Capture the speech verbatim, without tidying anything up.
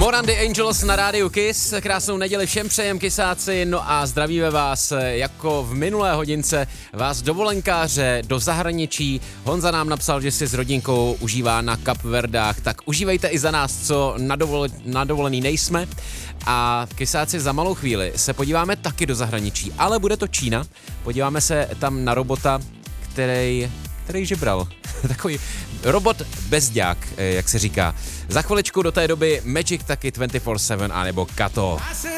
Born the Angels na rádiu Kiss, krásnou neděli všem přejem kysáci, no a zdravíme vás jako v minulé hodince, vás dovolenkáře do zahraničí. Honza nám napsal, že si s rodinkou užívá na Kapverdách, tak užívejte i za nás, co na, dovol, na dovolený nejsme. A kysáci, za malou chvíli se podíváme taky do zahraničí, ale bude to Čína. Podíváme se tam na robota, který, který žebral. Takový robot bezďák, jak se říká. Za chviličku do té doby Magic taky dvacet čtyři sedm anebo Kato.